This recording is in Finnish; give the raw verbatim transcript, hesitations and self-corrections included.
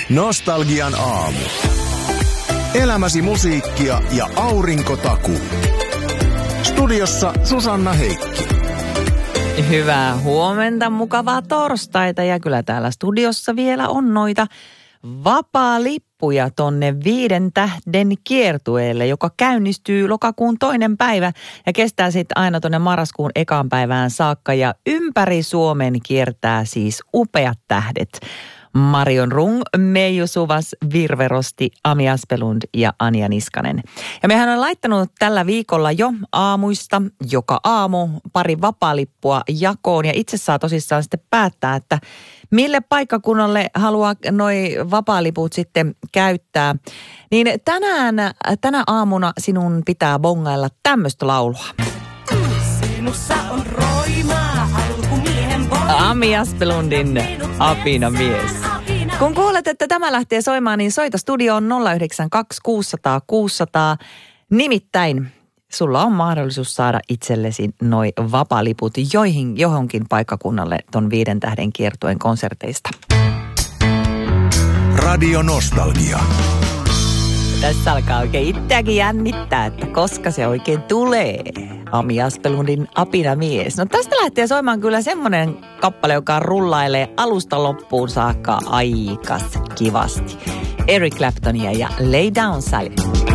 Nostalgian aamu. Elämäsi musiikkia ja aurinkotakuu. Studiossa Susanna Heikki. Hyvää huomenta, mukavaa torstaita ja kyllä täällä studiossa vielä on noita vapaa-lippuja tonne viiden tähden kiertueelle, joka käynnistyy lokakuun toinen päivä ja kestää sitten aina tonne marraskuun ekaan päivään saakka ja ympäri Suomen kiertää siis upeat tähdet. Marion Rung, Meiju Suvas, Virve Rosti, Ami Aspelund ja Anja Niskanen. Ja mehän on laittanut tällä viikolla jo aamuista joka aamu pari vapaalippua jakoon ja itse saa tosissaan sitten päättää, että mille paikkakunnalle haluaa noi vapaaliput sitten käyttää. Niin tänään, tänä aamuna sinun pitää bongailla tämmöistä laulua. Sinussa on roimaa, alkumiehen voima. Ami Aspelundin Apina mies. Kun kuulet, että tämä lähtee soimaan, niin soita studioon nolla yhdeksän kaksi kuusi nolla nolla kuusi nolla nolla. Nimittäin sulla on mahdollisuus saada itsellesi noi vapaaliput joihin, johonkin paikkakunnalle ton viiden tähden kiertueen konserteista. Radio Nostalgia. Tässä alkaa oikein itseäkin jännittää, että koska se oikein tulee. Ami Aspelundin Apina mies. No tästä lähtee soimaan kyllä semmoinen kappale, joka rullailee alusta loppuun saakka aikas kivasti. Eric Claptonia ja Lay Down Sally.